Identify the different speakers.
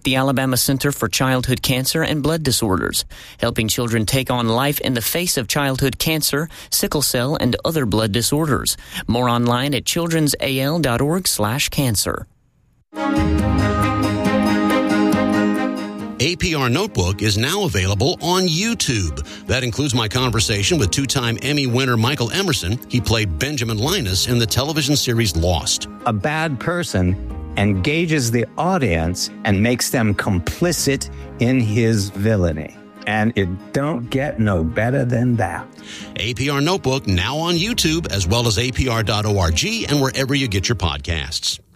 Speaker 1: The Alabama Center for Childhood Cancer and Blood Disorders, helping children take on life in the face of childhood cancer, sickle cell, and other blood disorders. More online at childrensal.org/cancer.
Speaker 2: APR Notebook is now available on YouTube. That includes my conversation with two-time Emmy winner Michael Emerson. He played Benjamin Linus in the television series Lost.
Speaker 3: A bad person engages the audience and makes them complicit in his villainy. And it don't get no better than that.
Speaker 2: APR Notebook now on YouTube as well as APR.org and wherever you get your podcasts.